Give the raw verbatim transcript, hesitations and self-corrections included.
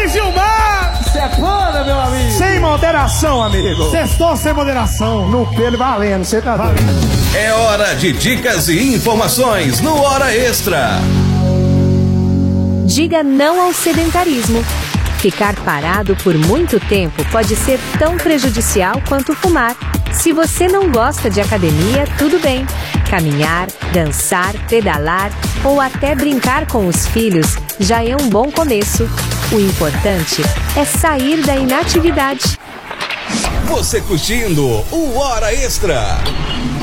Sem filmar! Sepana, meu amigo! Sem moderação, amigo! Sextou sem moderação. No pelo valendo, você tá valendo. É hora de dicas e informações no Hora Extra. Diga não ao sedentarismo. Ficar parado por muito tempo pode ser tão prejudicial quanto fumar. Se você não gosta de academia, tudo bem. Caminhar, dançar, pedalar ou até brincar com os filhos já é um bom começo. O importante é sair da inatividade. Você curtindo o Hora Extra.